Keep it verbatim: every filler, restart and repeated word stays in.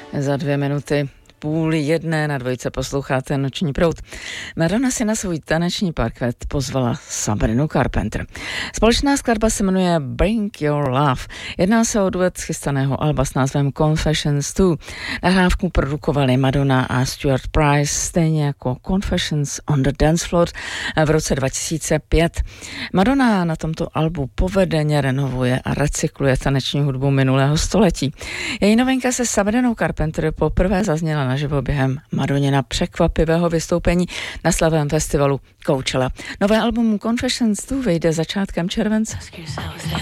Za dvě minuty půl jedné na dvojce posloucháte Noční proud. Madonna si na svůj taneční parket pozvala Sabrinu Carpenter. Společná skladba se jmenuje Bring Your Love. Jedná se o duet z chystaného alba s názvem Confessions dva. Nahrávku produkovali Madonna a Stuart Price, stejně jako Confessions on the Dance Floor v roce dva tisíce pět. Madonna na tomto albu povedeně renovuje a recykluje taneční hudbu minulého století. Její novinka se Sabrinou Carpenter poprvé zazněla naživo během Madonnina překvapivého vystoupení na slavném festivalu Coachella. Nové album Confessions dva vyjde začátkem července.